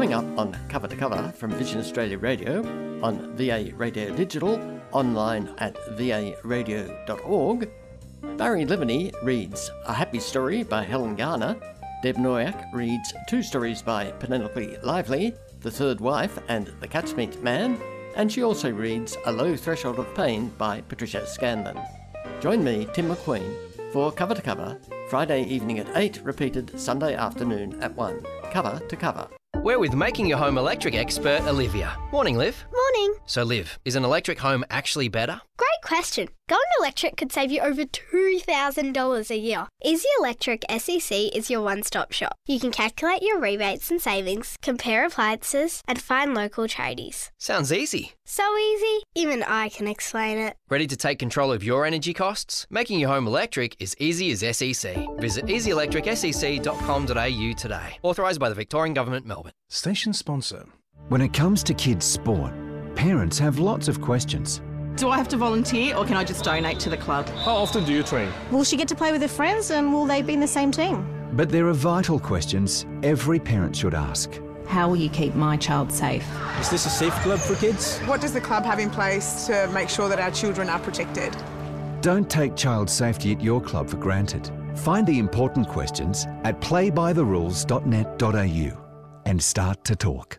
Coming up on Cover to Cover from Vision Australia Radio, on VA Radio Digital, online at varadio.org, Barry Liveny reads A Happy Story by Helen Garner, Deb Noyak reads two stories by Penelope Lively, The Third Wife and The Cat's Meat Man, and she also reads A Low Threshold of Pain by Patricia Scanlon. Join me, Tim McQueen, for Cover to Cover, Friday evening at 8, repeated Sunday afternoon at 1. Cover to Cover. We're with Making Your Home Electric expert Olivia. Morning, Liv. Morning. So, Liv, is an electric home actually better? Great question. Going electric could save you over $2,000 a year. Easy Electric SEC is your one-stop shop. You can calculate your rebates and savings, compare appliances, and find local tradies. Sounds easy. So easy, even I can explain it. Ready to take control of your energy costs? Making your home electric is easy as SEC. Visit easyelectricsec.com.au today. Authorised by the Victorian Government, Melbourne. Station sponsor. When it comes to kids' sport, parents have lots of questions. Do I have to volunteer or can I just donate to the club? How often do you train? Will she get to play with her friends and will they be in the same team? But there are vital questions every parent should ask. How will you keep my child safe? Is this a safe club for kids? What does the club have in place to make sure that our children are protected? Don't take child safety at your club for granted. Find the important questions at playbytherules.net.au and start to talk.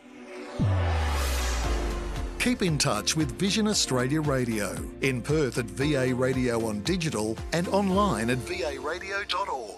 Keep in touch with Vision Australia Radio, in Perth at VA Radio on digital and online at varadio.org.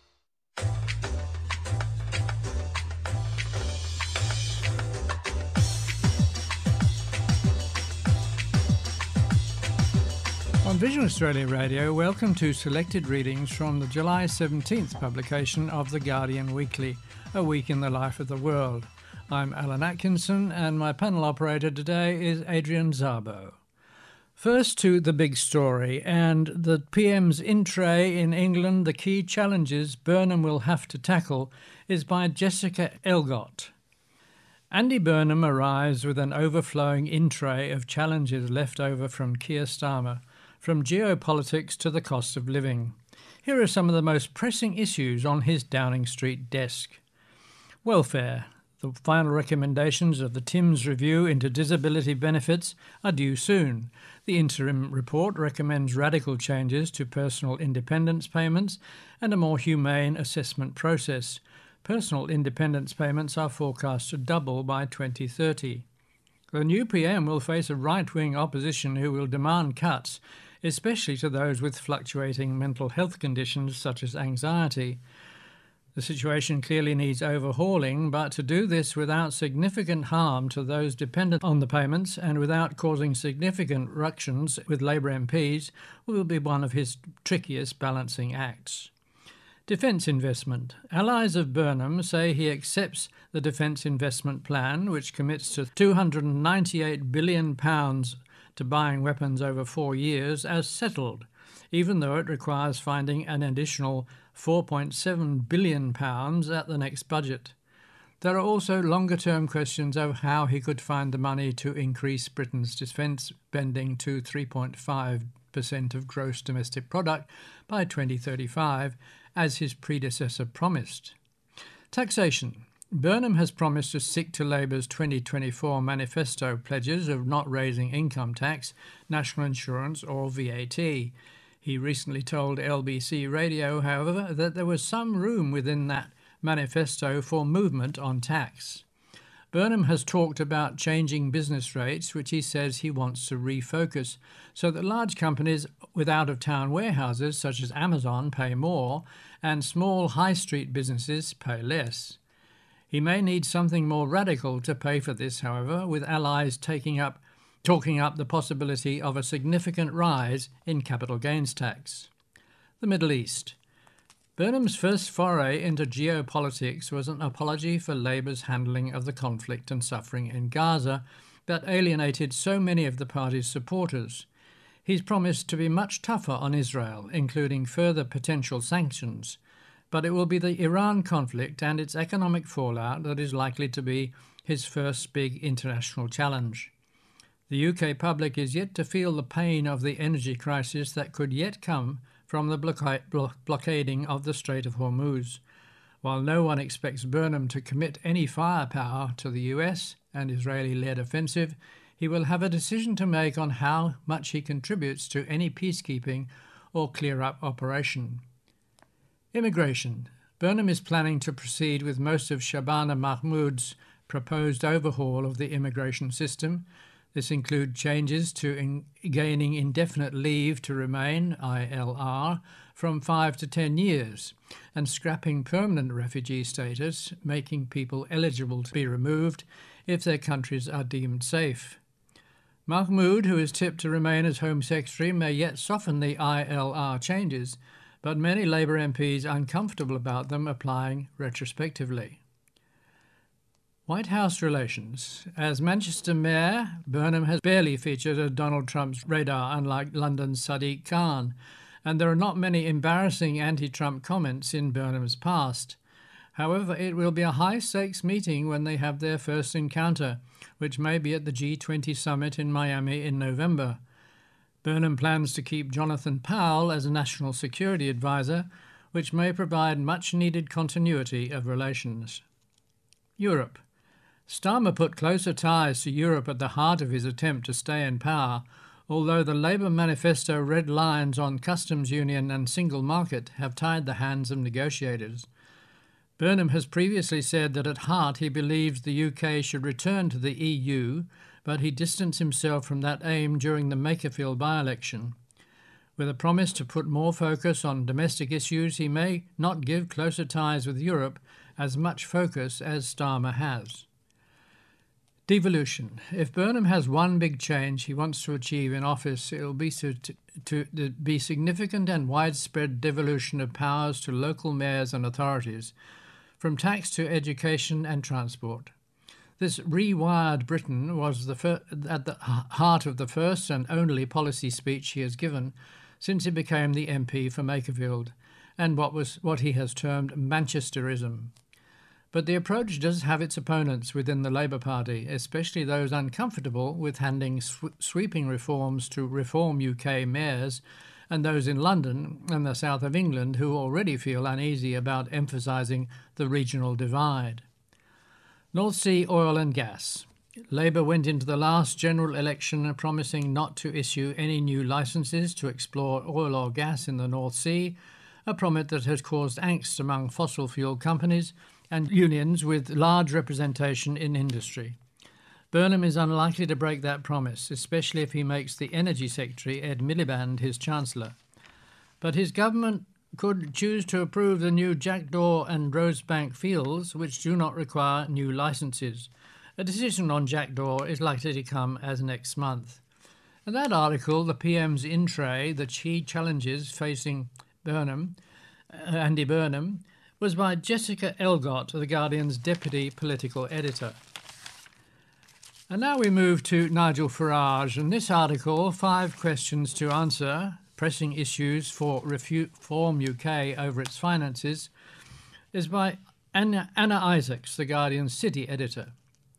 On Vision Australia Radio, welcome to selected readings from the July 17th publication of The Guardian Weekly, A Week in the Life of the World. I'm Alan Atkinson and my panel operator today is Adrian Szabo. First to the big story and the PM's in-tray in England, The Key Challenges Burnham Will Have to Tackle, is by Jessica Elgott. Andy Burnham arrives with an overflowing in-tray of challenges left over from Keir Starmer, from geopolitics to the cost of living. Here are some of the most pressing issues on his Downing Street desk. Welfare. The final recommendations of the Timms review into disability benefits are due soon. The interim report recommends radical changes to personal independence payments and a more humane assessment process. Personal independence payments are forecast to double by 2030. The new PM will face a right-wing opposition who will demand cuts, especially to those with fluctuating mental health conditions such as anxiety. The situation clearly needs overhauling, but to do this without significant harm to those dependent on the payments and without causing significant ructions with Labor MPs will be one of his trickiest balancing acts. Defence investment. Allies of Burnham say he accepts the Defence Investment Plan, which commits to £298 billion to buying weapons over 4 years, as settled, even though it requires finding an additional £4.7 billion at the next budget. There are also longer-term questions of how he could find the money to increase Britain's defence spending to 3.5% of gross domestic product by 2035, as his predecessor promised. Taxation. Burnham has promised to stick to Labor's 2024 manifesto pledges of not raising income tax, national insurance or VAT. He recently told LBC Radio, however, that there was some room within that manifesto for movement on tax. Burnham has talked about changing business rates, which he says he wants to refocus, so that large companies with out-of-town warehouses, such as Amazon, pay more, and small high street businesses pay less. He may need something more radical to pay for this, however, with allies talking up the possibility of a significant rise in capital gains tax. The Middle East. Burnham's first foray into geopolitics was an apology for Labour's handling of the conflict and suffering in Gaza that alienated so many of the party's supporters. He's promised to be much tougher on Israel, including further potential sanctions, but it will be the Iran conflict and its economic fallout that is likely to be his first big international challenge. The UK public is yet to feel the pain of the energy crisis that could yet come from the blockading of the Strait of Hormuz. While no one expects Burnham to commit any firepower to the US and Israeli-led offensive, he will have a decision to make on how much he contributes to any peacekeeping or clear-up operation. Immigration. Burnham is planning to proceed with most of Shabana Mahmood's proposed overhaul of the immigration system. This includes changes to gaining indefinite leave to remain, ILR, from 5 to 10 years, and scrapping permanent refugee status, making people eligible to be removed if their countries are deemed safe. Mahmood, who is tipped to remain as Home Secretary, may yet soften the ILR changes, but many Labour MPs are uncomfortable about them applying retrospectively. White House relations. As Manchester Mayor, Burnham has barely featured on Donald Trump's radar, unlike London's Sadiq Khan, and there are not many embarrassing anti-Trump comments in Burnham's past. However, it will be a high-stakes meeting when they have their first encounter, which may be at the G20 summit in Miami in November. Burnham plans to keep Jonathan Powell as a national security advisor, which may provide much-needed continuity of relations. Europe. Starmer put closer ties to Europe at the heart of his attempt to stay in power, although the Labour manifesto red lines on customs union and single market have tied the hands of negotiators. Burnham has previously said that at heart he believes the UK should return to the EU, but he distanced himself from that aim during the Makerfield by-election. With a promise to put more focus on domestic issues, he may not give closer ties with Europe as much focus as Starmer has. Devolution. If Burnham has one big change he wants to achieve in office, it will be to be significant and widespread devolution of powers to local mayors and authorities, from tax to education and transport. This rewired Britain was at the heart of the first and only policy speech he has given since he became the MP for Makerfield, and what he has termed Manchesterism. But the approach does have its opponents within the Labour Party, especially those uncomfortable with handing sweeping reforms to Reform UK mayors, and those in London and the south of England who already feel uneasy about emphasising the regional divide. North Sea oil and gas. Labour went into the last general election promising not to issue any new licences to explore oil or gas in the North Sea, a promise that has caused angst among fossil fuel companies and unions with large representation in industry. Burnham is unlikely to break that promise, especially if he makes the Energy Secretary Ed Miliband his Chancellor. But his government could choose to approve the new Jackdaw and Rosebank fields, which do not require new licences. A decision on Jackdaw is likely to come as next month. In that article, the PM's in tray, the key challenges facing Andy Burnham, was by Jessica Elgott, The Guardian's deputy political editor. And now we move to Nigel Farage, and this article, 5 questions to answer, pressing issues for Reform UK over its finances, is by Anna Isaacs, The Guardian's city editor.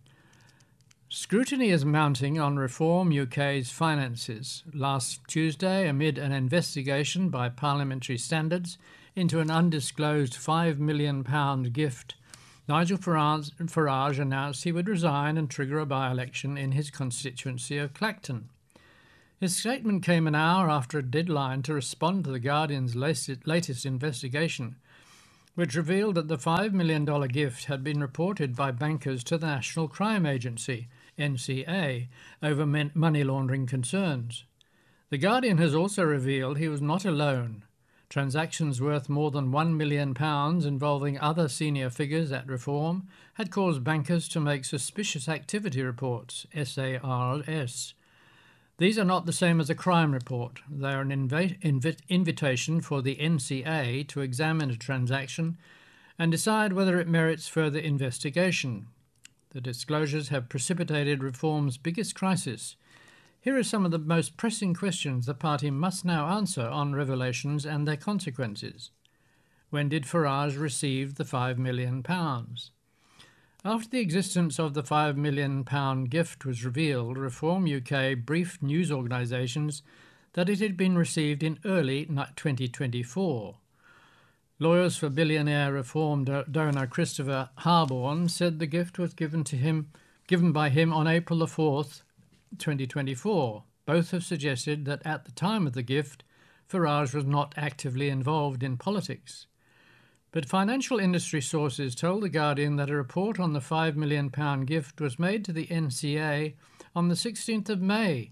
Scrutiny is mounting on Reform UK's finances. Last Tuesday, amid an investigation by Parliamentary Standards into an undisclosed £5 million gift, Nigel Farage announced he would resign and trigger a by-election in his constituency of Clacton. His statement came an hour after a deadline to respond to The Guardian's latest investigation, which revealed that the $5 million gift had been reported by bankers to the National Crime Agency, NCA, over money laundering concerns. The Guardian has also revealed he was not alone. Transactions worth more than £1 million involving other senior figures at Reform had caused bankers to make suspicious activity reports, SARS. These are not the same as a crime report. They are an invitation for the NCA to examine a transaction and decide whether it merits further investigation. The disclosures have precipitated Reform's biggest crisis. Here are some of the most pressing questions the party must now answer on revelations and their consequences. When did Farage receive the £5 million? After the existence of the £5 million gift was revealed, Reform UK briefed news organisations that it had been received in early 2024. Lawyers for billionaire reform donor Christopher Harborne said the gift was given by him on April the 4th, 2024. Both have suggested that at the time of the gift, Farage was not actively involved in politics. But financial industry sources told The Guardian that a report on the £5 million gift was made to the NCA on the 16th of May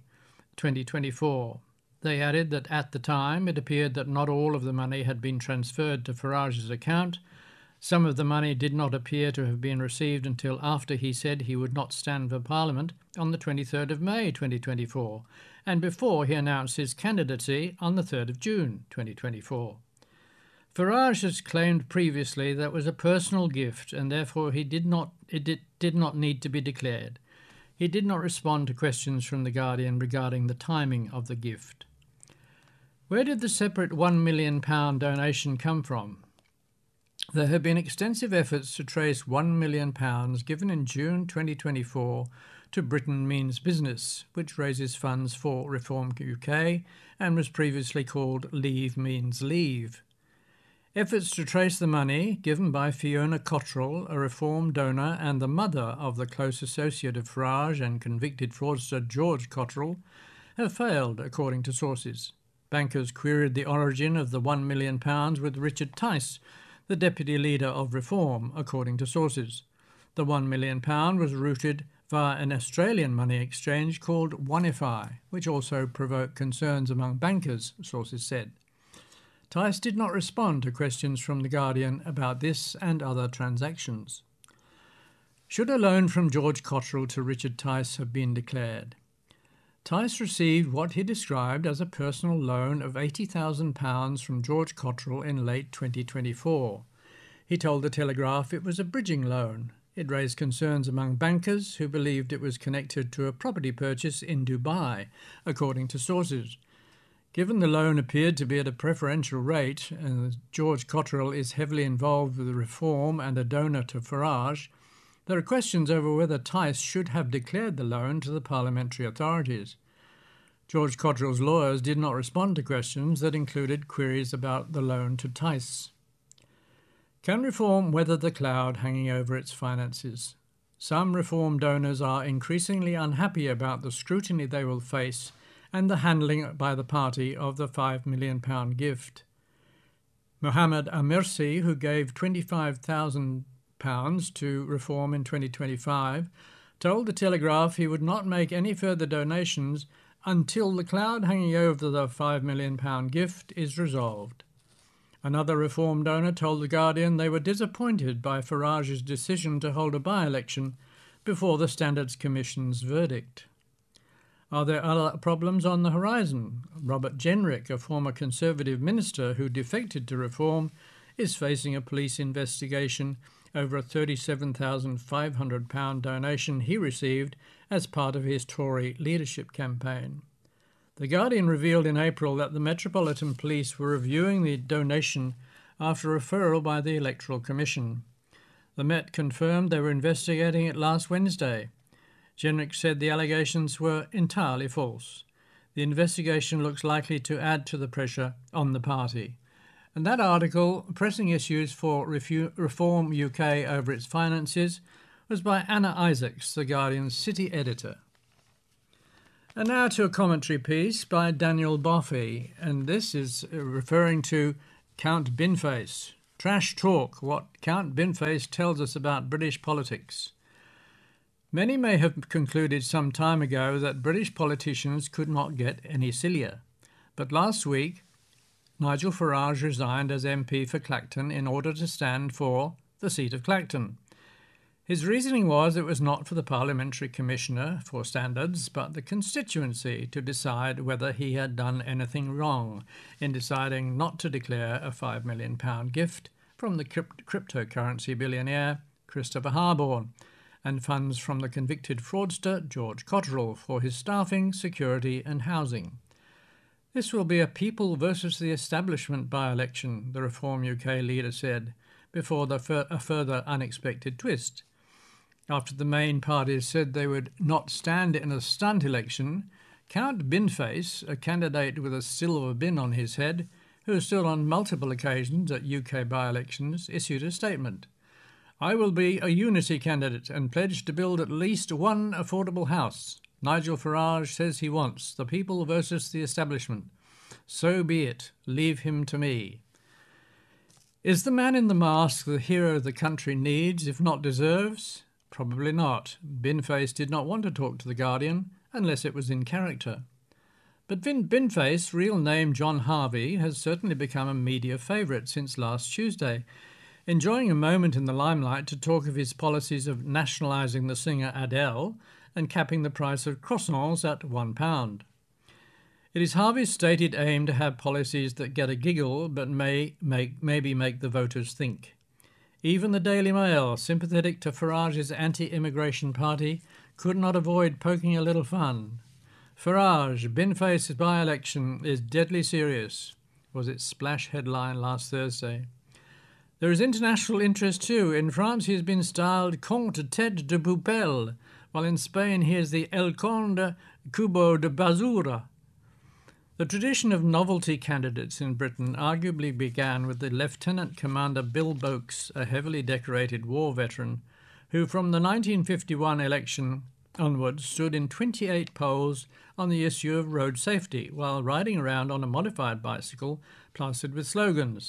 2024. They added that at the time it appeared that not all of the money had been transferred to Farage's account. Some of the money did not appear to have been received until after he said he would not stand for Parliament on the 23rd of May 2024 and before he announced his candidacy on the 3rd of June 2024. Farage has claimed previously that it was a personal gift and therefore it did not need to be declared. He did not respond to questions from The Guardian regarding the timing of the gift. Where did the separate £1 million donation come from? There have been extensive efforts to trace £1 million given in June 2024 to Britain Means Business, which raises funds for Reform UK and was previously called Leave Means Leave. Efforts to trace the money, given by Fiona Cottrell, a Reform donor and the mother of the close associate of Farage and convicted fraudster George Cottrell, have failed, according to sources. Bankers queried the origin of the £1 million with Richard Tice, the deputy leader of Reform, according to sources. The £1 million was routed via an Australian money exchange called Onefy, which also provoked concerns among bankers, sources said. Tice did not respond to questions from The Guardian about this and other transactions. Should a loan from George Cottrell to Richard Tice have been declared? Tice received what he described as a personal loan of £80,000 from George Cottrell in late 2024. He told The Telegraph it was a bridging loan. It raised concerns among bankers who believed it was connected to a property purchase in Dubai, according to sources. Given the loan appeared to be at a preferential rate, and George Cottrell is heavily involved with Reform and a donor to Farage, there are questions over whether Tice should have declared the loan to the parliamentary authorities. George Cottrell's lawyers did not respond to questions that included queries about the loan to Tice. Can Reform weather the cloud hanging over its finances? Some Reform donors are increasingly unhappy about the scrutiny they will face and the handling by the party of the £5 million gift. Mohammed Amirsi, who gave £25,000 to Reform in 2025, told The Telegraph he would not make any further donations until the cloud hanging over the £5 million gift is resolved. Another Reform donor told The Guardian they were disappointed by Farage's decision to hold a by-election before the Standards Commission's verdict. Are there other problems on the horizon? Robert Jenrick, a former Conservative minister who defected to Reform, is facing a police investigation over a £37,500 donation he received as part of his Tory leadership campaign. The Guardian revealed in April that the Metropolitan Police were reviewing the donation after referral by the Electoral Commission. The Met confirmed they were investigating it last Wednesday. Jenrick said the allegations were entirely false. The investigation looks likely to add to the pressure on the party. And that article, Pressing Issues for Reform UK Over Its Finances, was by Anna Isaacs, The Guardian's city editor. And now to a commentary piece by Daniel Boffey, and this is referring to Count Binface. Trash talk, what Count Binface tells us about British politics. Many may have concluded some time ago that British politicians could not get any sillier. But last week, Nigel Farage resigned as MP for Clacton in order to stand for the seat of Clacton. His reasoning was it was not for the Parliamentary Commissioner for Standards, but the constituency to decide whether he had done anything wrong in deciding not to declare a £5 million gift from the cryptocurrency billionaire Christopher Harborne and funds from the convicted fraudster George Cottrell for his staffing, security and housing. This will be a people versus the establishment by-election, the Reform UK leader said, before a further unexpected twist. After the main parties said they would not stand in a stunt election, Count Binface, a candidate with a silver bin on his head, who still on multiple occasions at UK by-elections issued a statement. "I will be a unity candidate and pledge to build at least one affordable house. Nigel Farage says he wants the people versus the establishment. So be it. Leave him to me." Is the man in the mask the hero the country needs, if not deserves? Probably not. Binface did not want to talk to The Guardian unless it was in character. But Binface, real name John Harvey, has certainly become a media favourite since last Tuesday, enjoying a moment in the limelight to talk of his policies of nationalising the singer Adele and capping the price of croissants at £1. It is Harvey's stated aim to have policies that get a giggle but maybe make the voters think. Even the Daily Mail, sympathetic to Farage's anti-immigration party, could not avoid poking a little fun. "Farage, Binface's by-election is deadly serious," was its splash headline last Thursday. There is international interest too. In France he has been styled Comte Tête de Poupelle, while in Spain he is the El Conde Cubo de Basura. The tradition of novelty candidates in Britain arguably began with the Lieutenant Commander Bill Boakes, a heavily decorated war veteran, who from the 1951 election onwards stood in 28 polls on the issue of road safety while riding around on a modified bicycle plastered with slogans.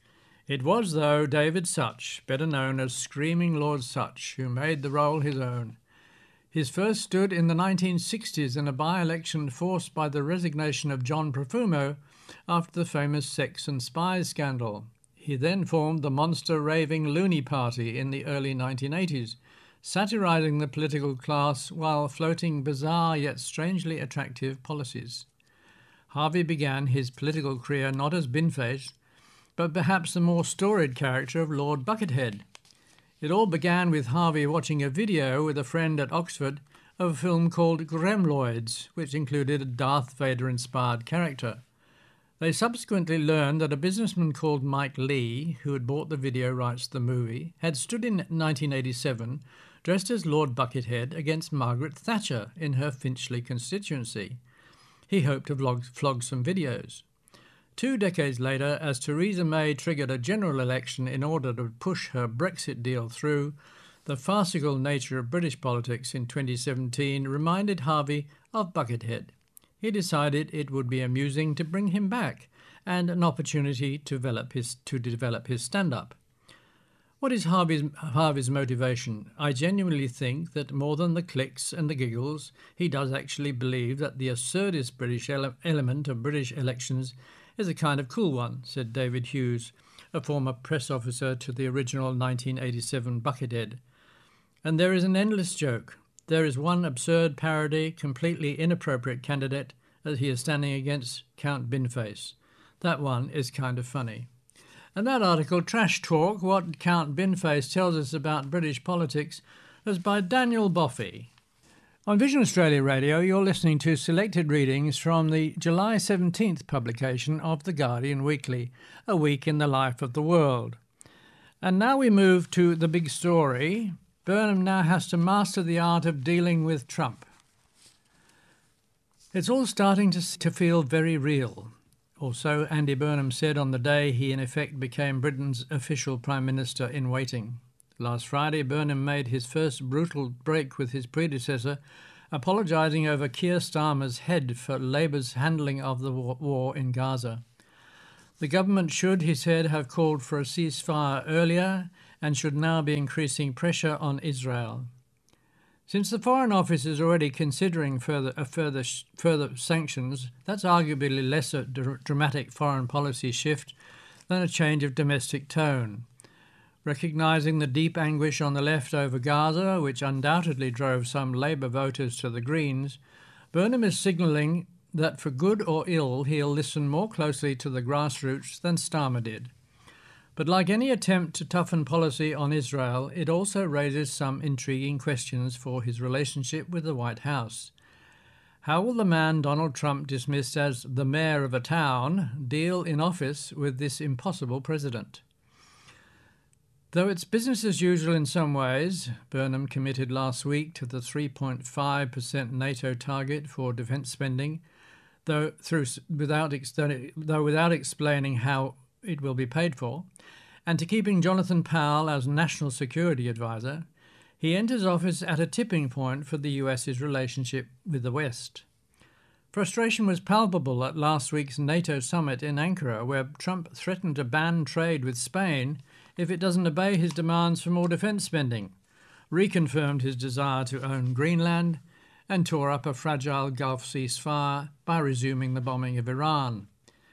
It was, though, David Such, better known as Screaming Lord Such, who made the role his own. His first stood in the 1960s in a by-election forced by the resignation of John Profumo after the famous Sex and Spies scandal. He then formed the monster raving Looney Party in the early 1980s, satirising the political class while floating bizarre yet strangely attractive policies. Harvey began his political career not as Binface, but perhaps the more storied character of Lord Buckethead. It all began with Harvey watching a video with a friend at Oxford of a film called Gremloids, which included a Darth Vader-inspired character. They subsequently learned that a businessman called Mike Lee, who had bought the video rights to the movie, had stood in 1987 dressed as Lord Buckethead against Margaret Thatcher in her Finchley constituency. He hoped to flog some videos. 2 decades later, as Theresa May triggered a general election in order to push her Brexit deal through, the farcical nature of British politics in 2017 reminded Harvey of Buckethead. He decided it would be amusing to bring him back and an opportunity to develop his stand-up. What is Harvey's motivation? I genuinely think that more than the clicks and the giggles, he does actually believe that the absurdist British element of British elections is a kind of cool one, said David Hughes, a former press officer to the original 1987 Buckethead. And there is an endless joke. There is one absurd parody, completely inappropriate candidate that he is standing against, Count Binface. That one is kind of funny. And that article, Trash Talk, What Count Binface Tells Us About British Politics, was by Daniel Boffey. On Vision Australia Radio, you're listening to selected readings from the July 17th publication of The Guardian Weekly, a week in the life of the world. And now we move to the big story. Burnham now has to master the art of dealing with Trump. It's all starting to feel very real. Or so Andy Burnham said on the day he in effect became Britain's official Prime Minister in waiting. Last Friday, Burnham made his first brutal break with his predecessor, apologising over Keir Starmer's head for Labour's handling of the war in Gaza. The government should, he said, have called for a ceasefire earlier and should now be increasing pressure on Israel. Since the Foreign Office is already considering further sanctions, that's arguably less a dramatic foreign policy shift than a change of domestic tone. Recognising the deep anguish on the left over Gaza, which undoubtedly drove some Labour voters to the Greens, Burnham is signalling that for good or ill he'll listen more closely to the grassroots than Starmer did. But like any attempt to toughen policy on Israel, it also raises some intriguing questions for his relationship with the White House. How will the man Donald Trump dismissed as the mayor of a town deal in office with this impossible president? Though it's business as usual in some ways, Burnham committed last week to the 3.5% NATO target for defence spending, though without explaining how it will be paid for, and to keeping Jonathan Powell as National Security Advisor, he enters office at a tipping point for the US's relationship with the West. Frustration was palpable at last week's NATO summit in Ankara, where Trump threatened to ban trade with Spain if it doesn't obey his demands for more defence spending, reconfirmed his desire to own Greenland, and tore up a fragile Gulf ceasefire by resuming the bombing of Iran.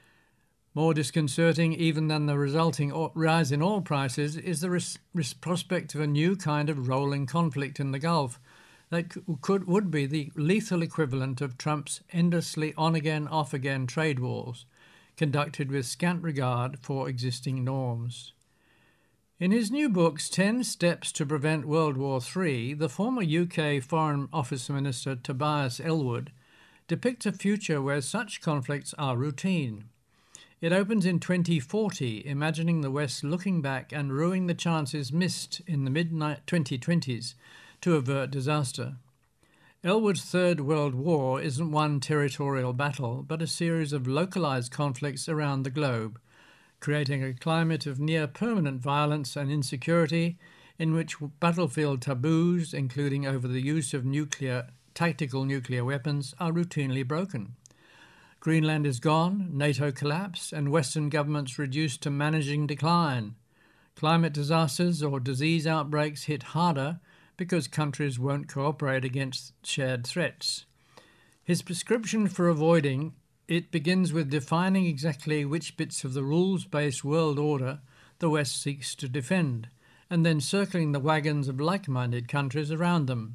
More disconcerting even than the resulting rise in oil prices is the prospect of a new kind of rolling conflict in the Gulf that would be the lethal equivalent of Trump's endlessly on-again, off-again trade wars, conducted with scant regard for existing norms. In his new books, 10 Steps to Prevent World War III, the former UK Foreign Office Minister Tobias Ellwood depicts a future where such conflicts are routine. It opens in 2040, imagining the West looking back and rueing the chances missed in the mid-2020s to avert disaster. Ellwood's Third World War isn't one territorial battle, but a series of localised conflicts around the globe, creating a climate of near-permanent violence and insecurity in which battlefield taboos, including over the use of tactical nuclear weapons, are routinely broken. Greenland is gone, NATO collapsed, and Western governments reduced to managing decline. Climate disasters or disease outbreaks hit harder because countries won't cooperate against shared threats. His prescription for avoiding it begins with defining exactly which bits of the rules-based world order the West seeks to defend, and then circling the wagons of like-minded countries around them.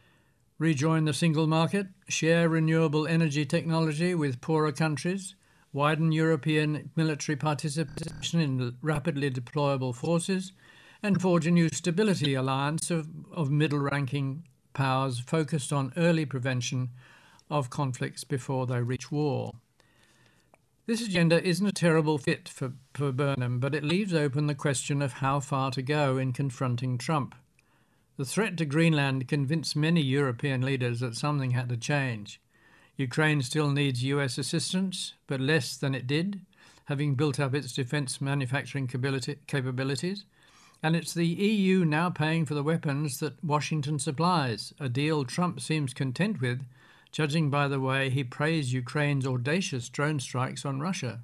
Rejoin the single market, share renewable energy technology with poorer countries, widen European military participation in rapidly deployable forces, and forge a new stability alliance of middle-ranking powers focused on early prevention of conflicts before they reach war. This agenda isn't a terrible fit for Burnham, but it leaves open the question of how far to go in confronting Trump. The threat to Greenland convinced many European leaders that something had to change. Ukraine still needs US assistance, but less than it did, having built up its defence manufacturing capabilities. And it's the EU now paying for the weapons that Washington supplies, a deal Trump seems content with, judging by the way he praised Ukraine's audacious drone strikes on Russia.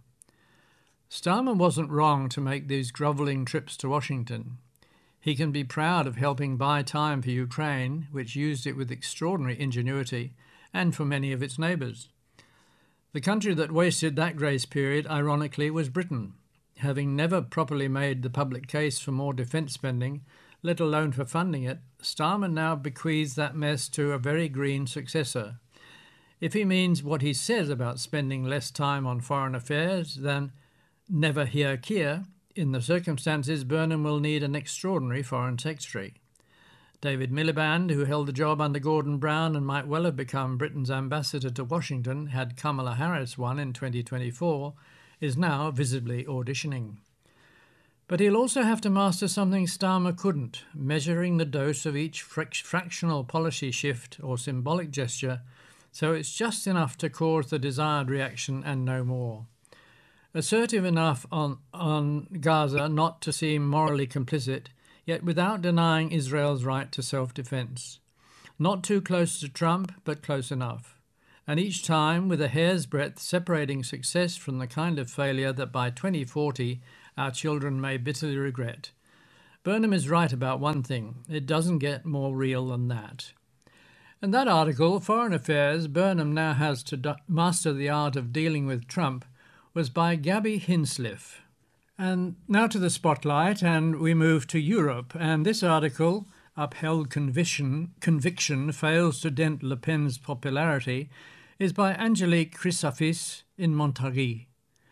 Starmer wasn't wrong to make these grovelling trips to Washington. He can be proud of helping buy time for Ukraine, which used it with extraordinary ingenuity, and for many of its neighbours. The country that wasted that grace period, ironically, was Britain. Having never properly made the public case for more defence spending, let alone for funding it, Starmer now bequeaths that mess to a very green successor. If he means what he says about spending less time on foreign affairs than never hear Keir, in the circumstances Burnham will need an extraordinary foreign secretary. David Miliband, who held the job under Gordon Brown and might well have become Britain's ambassador to Washington had Kamala Harris won in 2024, is now visibly auditioning. But he'll also have to master something Starmer couldn't, measuring the dose of each fractional policy shift or symbolic gesture so it's just enough to cause the desired reaction and no more. Assertive enough on Gaza not to seem morally complicit, yet without denying Israel's right to self-defense. Not too close to Trump, but close enough. And each time with a hair's breadth separating success from the kind of failure that by 2040 our children may bitterly regret. Burnham is right about one thing. It doesn't get more real than that. And that article, Foreign Affairs, Burnham now has to master the art of dealing with Trump, was by Gabby Hinsliff. And now to the spotlight, and we move to Europe. And this article, Upheld Conviction Fails to Dent Le Pen's Popularity, is by Angelique Chrysafis in Montargis.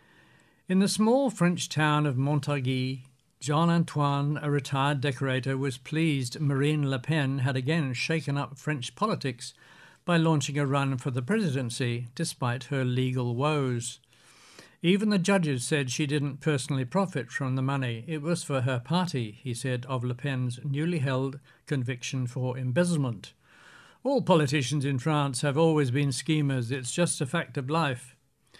In the small French town of Montargis, Jean-Antoine, a retired decorator, was pleased Marine Le Pen had again shaken up French politics by launching a run for the presidency, despite her legal woes. Even the judges said she didn't personally profit from the money. It was for her party, he said of Le Pen's newly held conviction for embezzlement. All politicians in France have always been schemers. It's just a fact of life.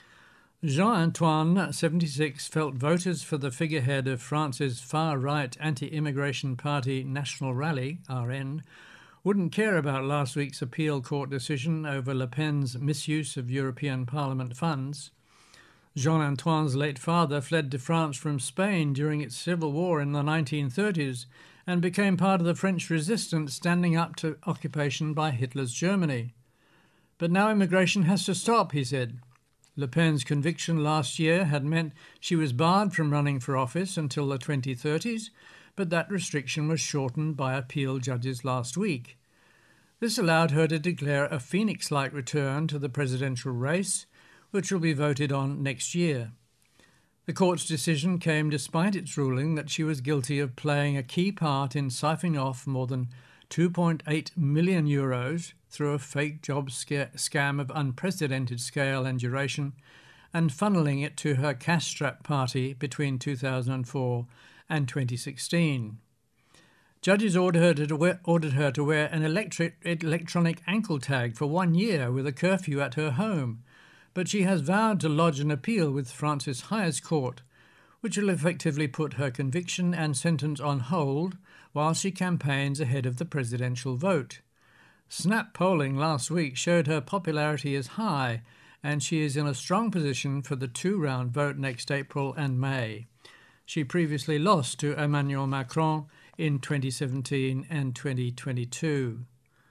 Jean-Antoine, 76, felt voters for the figurehead of France's far-right anti-immigration party National Rally, RN, wouldn't care about last week's appeal court decision over Le Pen's misuse of European Parliament funds. Jean-Antoine's late father fled to France from Spain during its civil war in the 1930s and became part of the French resistance standing up to occupation by Hitler's Germany. But now immigration has to stop, he said. Le Pen's conviction last year had meant she was barred from running for office until the 2030s, but that restriction was shortened by appeal judges last week. This allowed her to declare a phoenix-like return to the presidential race, which will be voted on next year. The court's decision came despite its ruling that she was guilty of playing a key part in siphoning off more than €2.8 million through a fake job scam of unprecedented scale and duration, and funneling it to her cash-strapped party between 2004 and 2016. Judges ordered her to wear an electronic ankle tag for 1 year with a curfew at her home, but she has vowed to lodge an appeal with France's highest court, which will effectively put her conviction and sentence on hold while she campaigns ahead of the presidential vote. Snap polling last week showed her popularity is high, and she is in a strong position for the two-round vote next April and May. She previously lost to Emmanuel Macron in 2017 and 2022.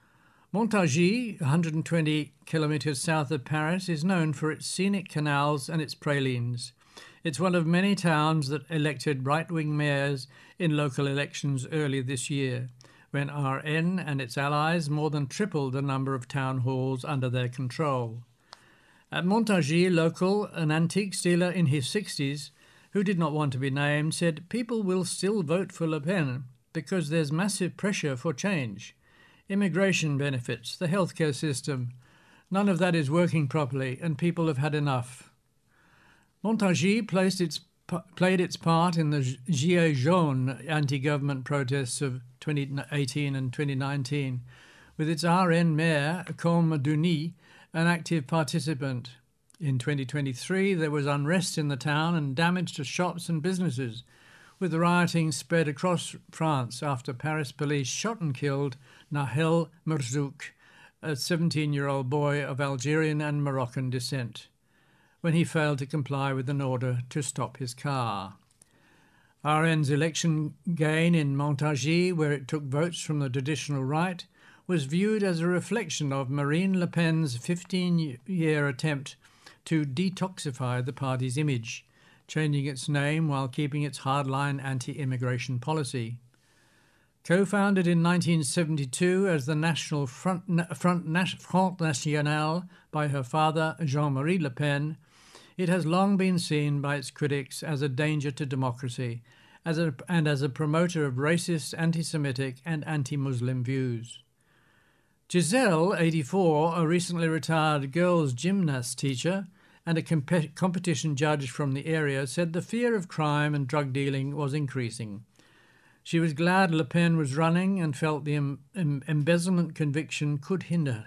Montargis, 120 kilometres south of Paris, is known for its scenic canals and its pralines. It's one of many towns that elected right-wing mayors in local elections early this year, when RN and its allies more than tripled the number of town halls under their control. At Montargis local, an antiques dealer in his 60s, who did not want to be named, said people will still vote for Le Pen because there's massive pressure for change. Immigration benefits, the healthcare system, none of that is working properly and people have had enough. Montargis played its part in the Gilets jaunes anti-government protests of 2018 and 2019, with its RN mayor, Côme Duny, an active participant. In 2023, there was unrest in the town and damage to shops and businesses, with rioting spread across France after Paris police shot and killed Nahel Merzouk, a 17-year-old boy of Algerian and Moroccan descent, when he failed to comply with an order to stop his car. RN's election gain in Montargis, where it took votes from the traditional right, was viewed as a reflection of Marine Le Pen's 15-year attempt to detoxify the party's image, changing its name while keeping its hardline anti-immigration policy. Co-founded in 1972 as the National Front National by her father, Jean-Marie Le Pen, it has long been seen by its critics as a danger to democracy and as a promoter of racist, anti-Semitic and anti-Muslim views. Giselle, 84, a recently retired girls' gymnast teacher and a competition judge from the area, said the fear of crime and drug dealing was increasing. She was glad Le Pen was running and felt the embezzlement conviction could hinder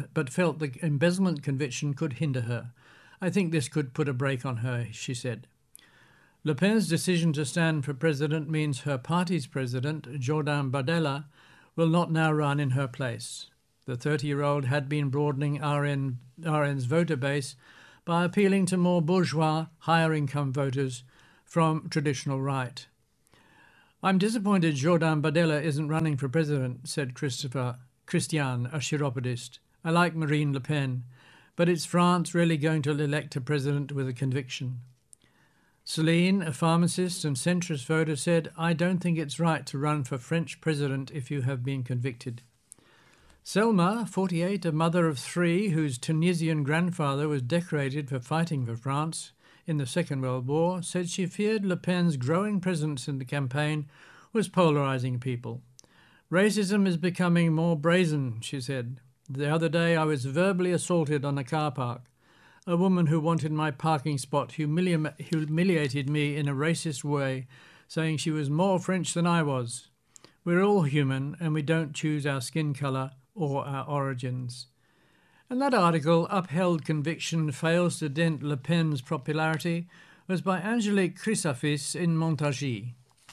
her. I think this could put a brake on her, she said. Le Pen's decision to stand for president means her party's president, Jordan Bardella, will not now run in her place. The 30-year-old had been broadening RN's voter base by appealing to more bourgeois, higher-income voters from traditional right. I'm disappointed Jordan Bardella isn't running for president, said Christian, a chiropodist. I like Marine Le Pen, but is France really going to elect a president with a conviction? Celine, a pharmacist and centrist voter, said, I don't think it's right to run for French president if you have been convicted. Selma, 48, a mother of three whose Tunisian grandfather was decorated for fighting for France in the Second World War, said she feared Le Pen's growing presence in the campaign was polarising people. Racism is becoming more brazen, she said. The other day I was verbally assaulted on a car park. A woman who wanted my parking spot humiliated me in a racist way, saying she was more French than I was. We're all human and we don't choose our skin colour or our origins. And that article, Upheld Conviction Fails to Dent Le Pen's Popularity, was by Angelique Chrysafis in Montargis.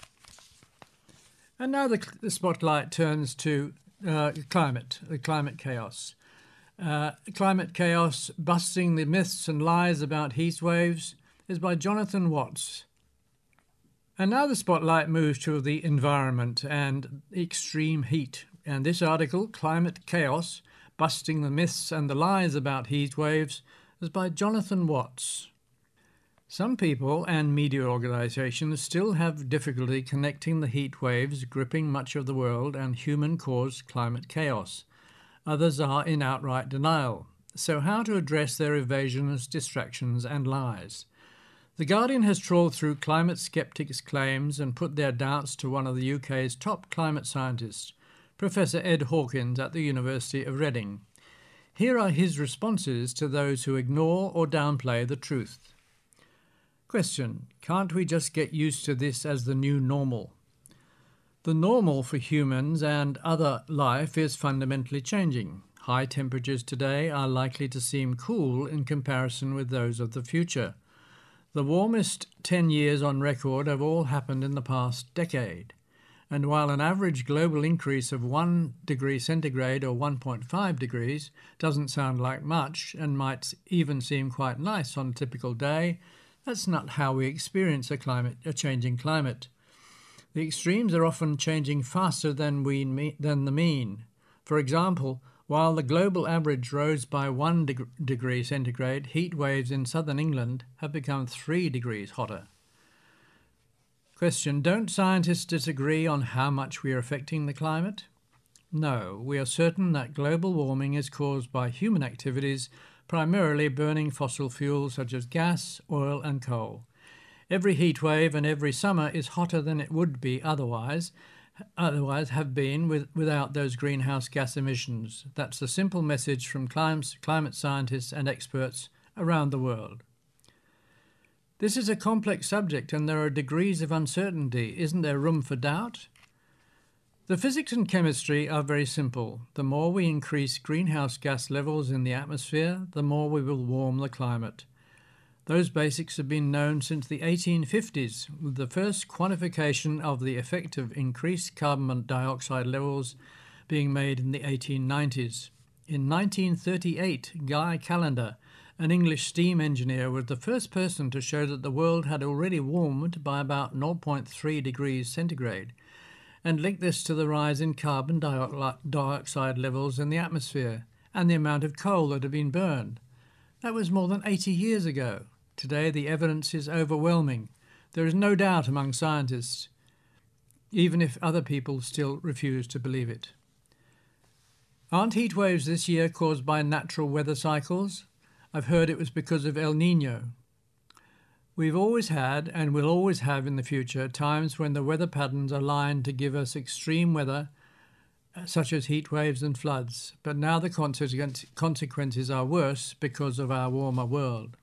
And now the spotlight turns to the climate chaos. Climate Chaos, Busting the Myths and Lies About Heat Waves is by Jonathan Watts. And now the spotlight moves to the environment and extreme heat. And this article, Climate Chaos, Busting the Myths and the Lies About Heat Waves, is by Jonathan Watts. Some people and media organisations still have difficulty connecting the heat waves gripping much of the world and human-caused climate chaos. Others are in outright denial. So how to address their evasions, distractions and lies? The Guardian has trawled through climate skeptics' claims and put their doubts to one of the UK's top climate scientists, Professor Ed Hawkins at the University of Reading. Here are his responses to those who ignore or downplay the truth. Question: can't we just get used to this as the new normal? The normal for humans and other life is fundamentally changing. High temperatures today are likely to seem cool in comparison with those of the future. The warmest 10 years on record have all happened in the past decade. And while an average global increase of 1 degree centigrade or 1.5 degrees doesn't sound like much and might even seem quite nice on a typical day, that's not how we experience a changing climate. The extremes are often changing faster than the mean. For example, while the global average rose by 1 degree centigrade, heat waves in southern England have become 3 degrees hotter. Question: don't scientists disagree on how much we are affecting the climate? No, we are certain that global warming is caused by human activities, primarily burning fossil fuels such as gas, oil and coal. Every heat wave and every summer is hotter than it would be otherwise have been without those greenhouse gas emissions. That's the simple message from climate scientists and experts around the world. This is a complex subject and there are degrees of uncertainty. Isn't there room for doubt? The physics and chemistry are very simple. The more we increase greenhouse gas levels in the atmosphere, the more we will warm the climate. Those basics have been known since the 1850s, with the first quantification of the effect of increased carbon dioxide levels being made in the 1890s. In 1938, Guy Callendar, an English steam engineer, was the first person to show that the world had already warmed by about 0.3 degrees centigrade, and linked this to the rise in carbon dioxide levels in the atmosphere and the amount of coal that had been burned. That was more than 80 years ago. Today the evidence is overwhelming. There is no doubt among scientists, even if other people still refuse to believe it. Aren't heat waves this year caused by natural weather cycles? I've heard it was because of El Niño. We've always had, and will always have in the future, times when the weather patterns align to give us extreme weather, such as heat waves and floods, but now the consequences are worse because of our warmer world.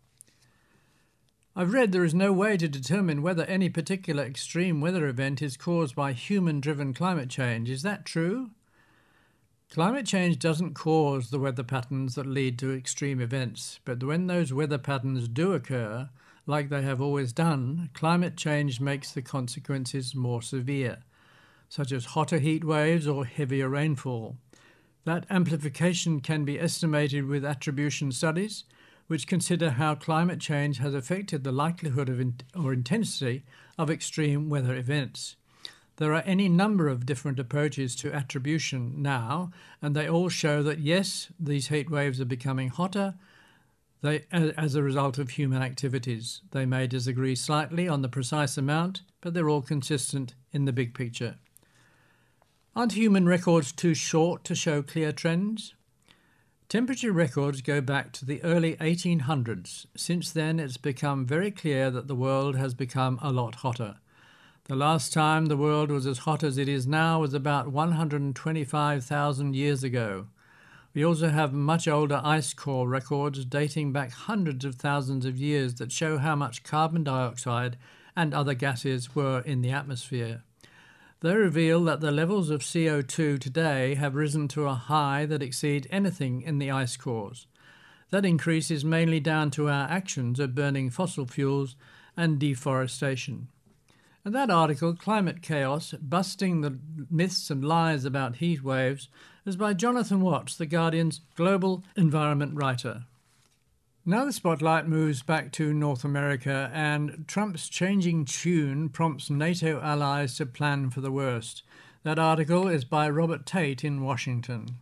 I've read there is no way to determine whether any particular extreme weather event is caused by human-driven climate change. Is that true? Climate change doesn't cause the weather patterns that lead to extreme events, but when those weather patterns do occur, like they have always done, climate change makes the consequences more severe, such as hotter heat waves or heavier rainfall. That amplification can be estimated with attribution studies, which consider how climate change has affected the likelihood of or intensity of extreme weather events. There are any number of different approaches to attribution now, and they all show that yes, these heat waves are becoming hotter as a result of human activities. They may disagree slightly on the precise amount, but they're all consistent in the big picture. Aren't human records too short to show clear trends? Temperature records go back to the early 1800s. Since then, it's become very clear that the world has become a lot hotter. The last time the world was as hot as it is now was about 125,000 years ago. We also have much older ice core records dating back hundreds of thousands of years that show how much carbon dioxide and other gases were in the atmosphere. They reveal that the levels of CO2 today have risen to a high that exceed anything in the ice cores. That increase is mainly down to our actions of burning fossil fuels and deforestation. And that article, Climate Chaos, Busting the Myths and Lies About Heat Waves, is by Jonathan Watts, The Guardian's global environment writer. Now the spotlight moves back to North America, and Trump's changing tune prompts NATO allies to plan for the worst. That article is by Robert Tate in Washington.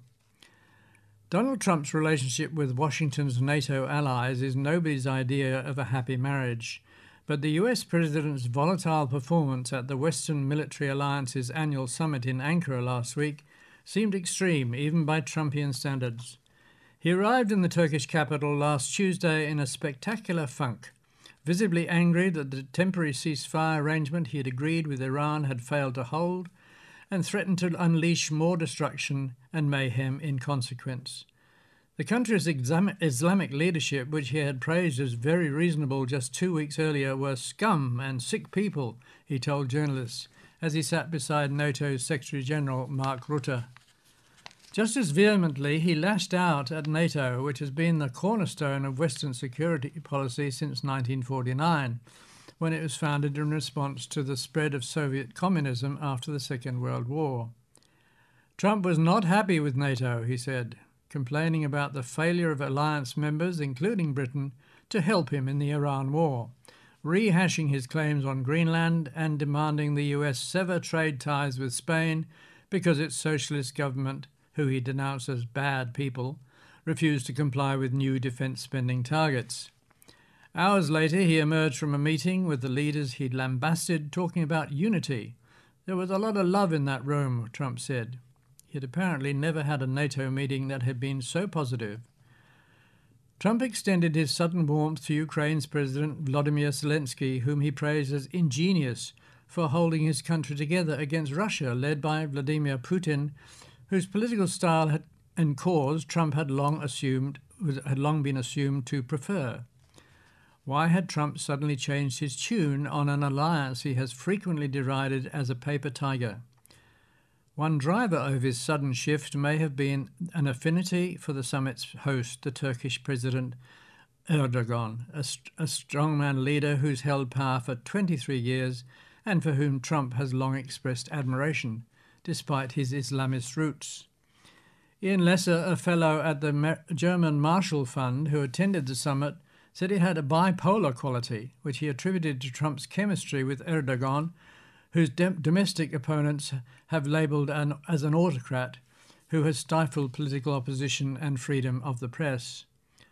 Donald Trump's relationship with Washington's NATO allies is nobody's idea of a happy marriage, but the US President's volatile performance at the Western Military Alliance's annual summit in Ankara last week seemed extreme even by Trumpian standards. He arrived in the Turkish capital last Tuesday in a spectacular funk, visibly angry that the temporary ceasefire arrangement he had agreed with Iran had failed to hold, and threatened to unleash more destruction and mayhem in consequence. The country's Islamic leadership, which he had praised as very reasonable just 2 weeks earlier, were scum and sick people, he told journalists, as he sat beside NATO's Secretary-General Mark Rutte. Just as vehemently, he lashed out at NATO, which has been the cornerstone of Western security policy since 1949, when it was founded in response to the spread of Soviet communism after the Second World War. Trump was not happy with NATO, he said, complaining about the failure of alliance members, including Britain, to help him in the Iran war, rehashing his claims on Greenland and demanding the US sever trade ties with Spain because its socialist government, who he denounced as bad people, refused to comply with new defence spending targets. Hours later, he emerged from a meeting with the leaders he'd lambasted, talking about unity. There was a lot of love in that room, Trump said. He had apparently never had a NATO meeting that had been so positive. Trump extended his sudden warmth to Ukraine's President Vladimir Zelensky, whom he praised as ingenious for holding his country together against Russia, led by Vladimir Putin, whose political style and cause Trump had long been assumed to prefer. Why had Trump suddenly changed his tune on an alliance he has frequently derided as a paper tiger? One driver of his sudden shift may have been an affinity for the summit's host, the Turkish President Erdogan, a strongman leader who's held power for 23 years and for whom Trump has long expressed admiration, despite his Islamist roots. Ian Lesser, a fellow at the German Marshall Fund who attended the summit, said it had a bipolar quality, which he attributed to Trump's chemistry with Erdogan, whose domestic opponents have labelled as an autocrat who has stifled political opposition and freedom of the press.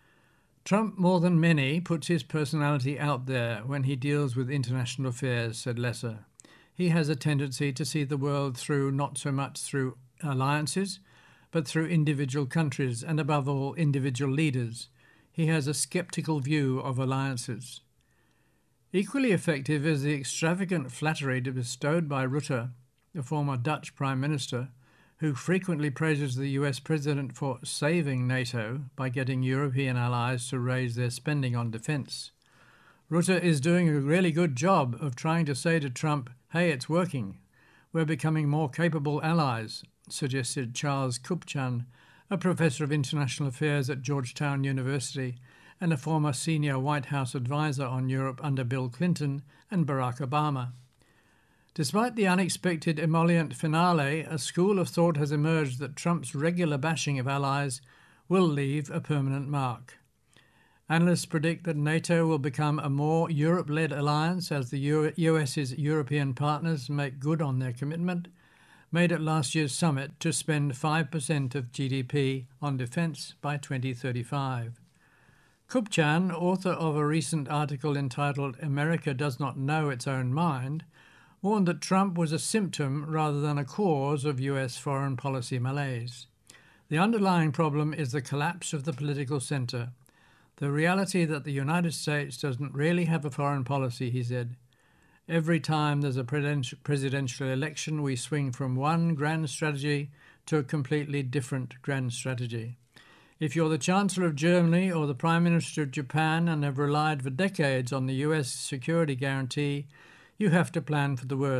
Trump, more than many, puts his personality out there when he deals with international affairs, said Lesser. He has a tendency to see the world through not so much through alliances, but through individual countries and, above all, individual leaders. He has a sceptical view of alliances. Equally effective is the extravagant flattery bestowed by Rutte, the former Dutch Prime Minister, who frequently praises the US President for saving NATO by getting European allies to raise their spending on defence. Rutte is doing a really good job of trying to say to Trump, "Hey, it's working. We're becoming more capable allies," suggested Charles Kupchan, a professor of international affairs at Georgetown University and a former senior White House advisor on Europe under Bill Clinton and Barack Obama. Despite the unexpected emollient finale, a school of thought has emerged that Trump's regular bashing of allies will leave a permanent mark. Analysts predict that NATO will become a more Europe-led alliance as the US's European partners make good on their commitment, made at last year's summit, to spend 5% of GDP on defence by 2035. Kupchan, author of a recent article entitled "America Does Not Know Its Own Mind," warned that Trump was a symptom rather than a cause of US foreign policy malaise. The underlying problem is the collapse of the political centre, the reality that the United States doesn't really have a foreign policy, he said. Every time there's a presidential election, we swing from one grand strategy to a completely different grand strategy. If you're the Chancellor of Germany or the Prime Minister of Japan and have relied for decades on the US security guarantee, you have to plan for the worst.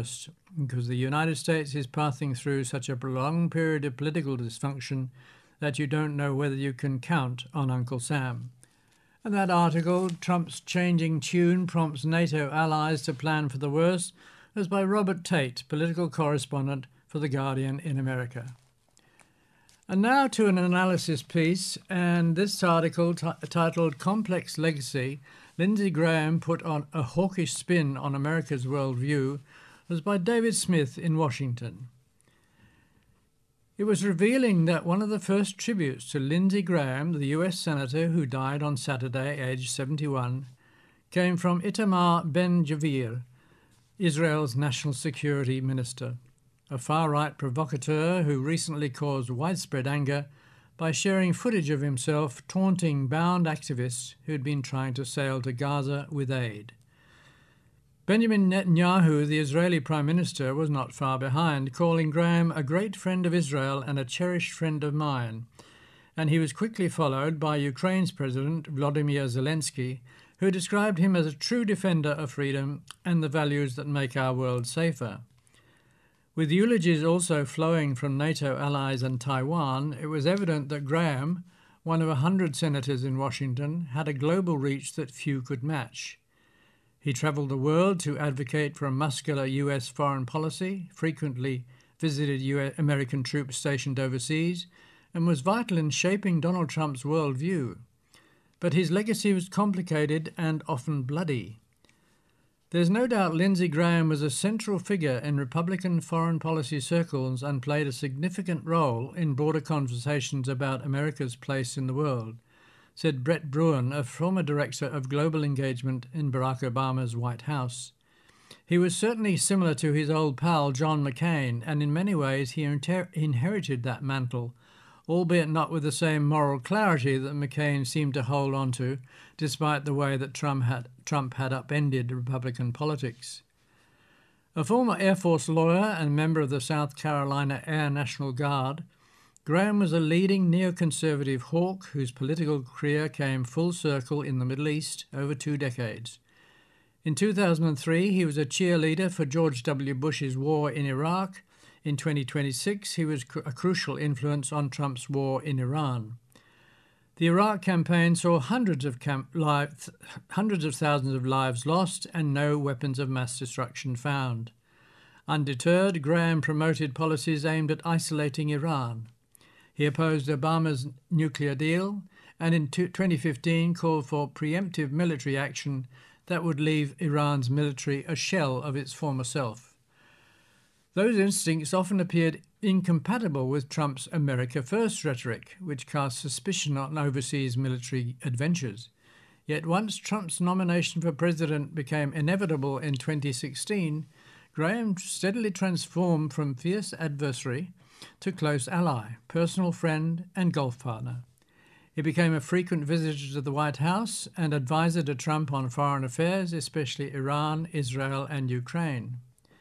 because the United States is passing through such a prolonged period of political dysfunction that you don't know whether you can count on Uncle Sam. And that article, Trump's Changing Tune Prompts NATO Allies to Plan for the Worst, was by Robert Tate, political correspondent for The Guardian in America. And now to an analysis piece, and this article titled Complex Legacy, Lindsey Graham put on a hawkish spin on America's worldview, was by David Smith in Washington. It was revealing that one of the first tributes to Lindsey Graham, the US Senator who died on Saturday, aged 71, came from Itamar Ben-Gvir, Israel's National Security Minister, a far-right provocateur who recently caused widespread anger by sharing footage of himself taunting bound activists who'd been trying to sail to Gaza with aid. Benjamin Netanyahu, the Israeli Prime Minister, was not far behind, calling Graham a great friend of Israel and a cherished friend of mine, and he was quickly followed by Ukraine's President Volodymyr Zelensky, who described him as a true defender of freedom and the values that make our world safer. With eulogies also flowing from NATO allies and Taiwan, it was evident that Graham, one of 100 senators in Washington, had a global reach that few could match. He travelled the world to advocate for a muscular US foreign policy, frequently visited American troops stationed overseas, and was vital in shaping Donald Trump's worldview. But his legacy was complicated and often bloody. There's no doubt Lindsey Graham was a central figure in Republican foreign policy circles and played a significant role in broader conversations about America's place in the world, said Brett Bruen, a former director of global engagement in Barack Obama's White House. He was certainly similar to his old pal John McCain, and in many ways he inherited that mantle, albeit not with the same moral clarity that McCain seemed to hold on to, despite the way that Trump had upended Republican politics. A former Air Force lawyer and member of the South Carolina Air National Guard, Graham was a leading neoconservative hawk whose political career came full circle in the Middle East over 2 decades. In 2003, he was a cheerleader for George W. Bush's war in Iraq. In 2026, he was a crucial influence on Trump's war in Iran. The Iraq campaign saw hundreds of thousands of lives lost and no weapons of mass destruction found. Undeterred, Graham promoted policies aimed at isolating Iran. He opposed Obama's nuclear deal and in 2015 called for preemptive military action that would leave Iran's military a shell of its former self. Those instincts often appeared incompatible with Trump's America First rhetoric, which cast suspicion on overseas military adventures. Yet once Trump's nomination for president became inevitable in 2016, Graham steadily transformed from fierce adversary to close ally, personal friend and golf partner. He became a frequent visitor to the White House and advisor to Trump on foreign affairs, especially Iran, Israel and Ukraine.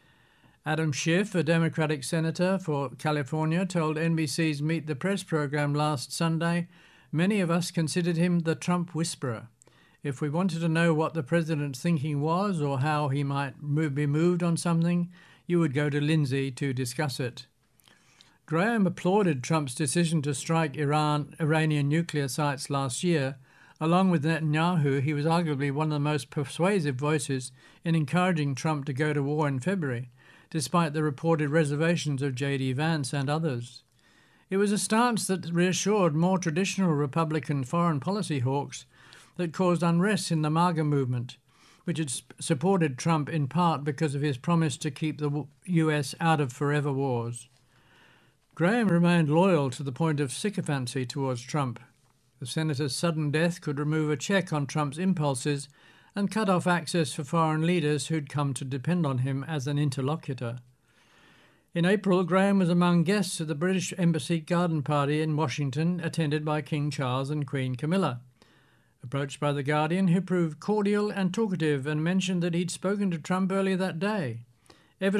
Adam Schiff, a Democratic senator for California, told NBC's Meet the Press program last Sunday, "Many of us considered him the Trump whisperer. If we wanted to know what the president's thinking was or how he might be moved on something, you would go to Lindsey to discuss it." Graham applauded Trump's decision to strike Iranian nuclear sites last year. Along with Netanyahu, he was arguably one of the most persuasive voices in encouraging Trump to go to war in February, despite the reported reservations of J.D. Vance and others. It was a stance that reassured more traditional Republican foreign policy hawks that caused unrest in the MAGA movement, which had supported Trump in part because of his promise to keep the US out of forever wars. Graham remained loyal to the point of sycophancy towards Trump. The senator's sudden death could remove a check on Trump's impulses and cut off access for foreign leaders who'd come to depend on him as an interlocutor. In April, Graham was among guests at the British Embassy garden party in Washington, attended by King Charles and Queen Camilla. Approached by The Guardian, he proved cordial and talkative and mentioned that he'd spoken to Trump earlier that day.